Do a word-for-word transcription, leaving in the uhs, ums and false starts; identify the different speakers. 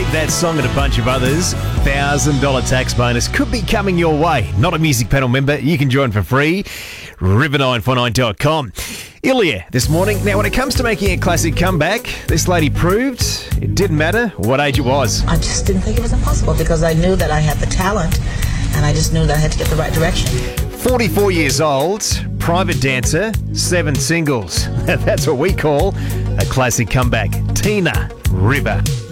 Speaker 1: That song and a bunch of others. one thousand dollars tax bonus could be coming your way. Not a Music Panel member, you can join for free. river nine four nine dot com. Ilya this morning. Now, when it comes to making a classic comeback, this lady proved it didn't matter what age it was.
Speaker 2: I just didn't think it was impossible because I knew that I had the talent and I just knew that I had to get the right direction.
Speaker 1: forty-four years old, private dancer, seven singles. That's what we call a classic comeback. Tina River.